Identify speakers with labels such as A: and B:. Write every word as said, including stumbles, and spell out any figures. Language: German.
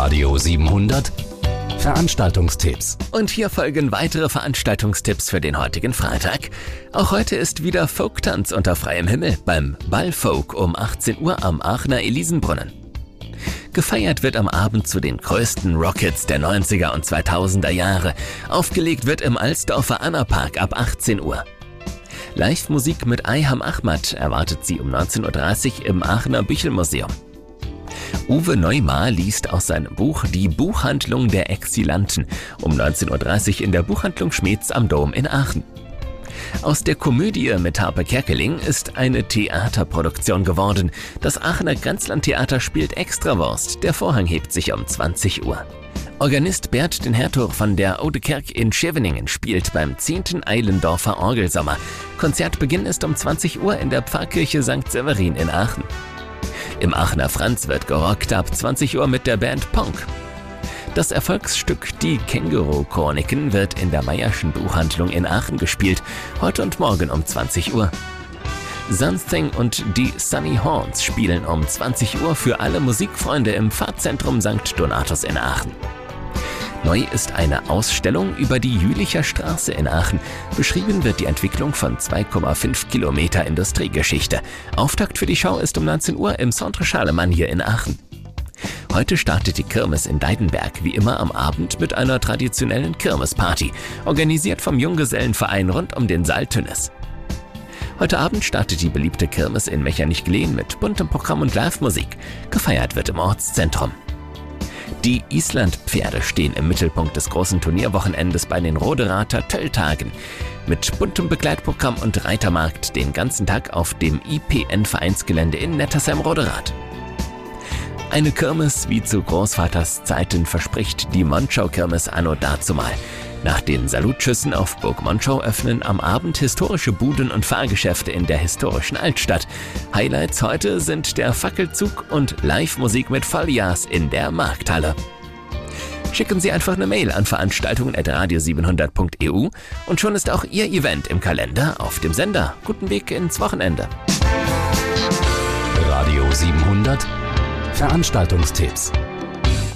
A: Radio siebenhundert Veranstaltungstipps.
B: Und hier folgen weitere Veranstaltungstipps für den heutigen Freitag. Auch heute ist wieder Folktanz unter freiem Himmel beim Ballfolk um achtzehn Uhr am Aachener Elisenbrunnen. Gefeiert wird am Abend zu den größten Rockets der neunziger und zweitausender Jahre. Aufgelegt wird im Alsdorfer Anna-Park ab achtzehn Uhr. Live-Musik mit Ayham Ahmad erwartet Sie um neunzehn Uhr dreißig im Aachener Büchelmuseum. Uwe Neumar liest aus seinem Buch Die Buchhandlung der Exilanten um neunzehn Uhr dreißig in der Buchhandlung Schmeetz am Dom in Aachen. Aus der Komödie mit Harpe Kerkeling ist eine Theaterproduktion geworden. Das Aachener Grenzlandtheater spielt Extrawurst. Der Vorhang hebt sich um zwanzig Uhr. Organist Bert den Hertog von der Oude Kerk in Scheveningen spielt beim zehnten Eilendorfer Orgelsommer. Konzertbeginn ist um zwanzig Uhr in der Pfarrkirche Sankt Severin in Aachen. Im Aachener Franz wird gerockt ab zwanzig Uhr mit der Band Ponk. Das Erfolgsstück Die Känguru-Chroniken wird in der Mayer'schen Buchhandlung in Aachen gespielt, heute und morgen um zwanzig Uhr. Something und die Sunny Horns spielen um zwanzig Uhr für alle Musikfreunde im Pfarrzentrum Sankt Donatus in Aachen. Neu ist eine Ausstellung über die Jülicher Straße in Aachen. Beschrieben wird die Entwicklung von zwei Komma fünf Kilometer Industriegeschichte. Auftakt für die Schau ist um neunzehn Uhr im Centre Charlemagne hier in Aachen. Heute startet die Kirmes in Deidenberg wie immer am Abend mit einer traditionellen Kirmesparty, organisiert vom Junggesellenverein rund um den Saal Tünnes. Heute Abend startet die beliebte Kirmes in Mechernich-Gleen mit buntem Programm und Live-Musik. Gefeiert wird im Ortszentrum. Die Islandpferde stehen im Mittelpunkt des großen Turnierwochenendes bei den Roderater Tölltagen. Mit buntem Begleitprogramm und Reitermarkt den ganzen Tag auf dem I P N-Vereinsgelände in Nettersheim-Roderath. Eine Kirmes wie zu Großvaters Zeiten verspricht die Monschau-Kirmes anno dazumal. Nach den Salutschüssen auf Burg Monschau öffnen am Abend historische Buden und Fahrgeschäfte in der historischen Altstadt. Highlights heute sind der Fackelzug und Live-Musik mit Volljas in der Markthalle. Schicken Sie einfach eine Mail an veranstaltungen at radio siebenhundert punkt e u und schon ist auch Ihr Event im Kalender auf dem Sender. Guten Weg ins Wochenende.
A: Radio siebenhundert Veranstaltungstipps.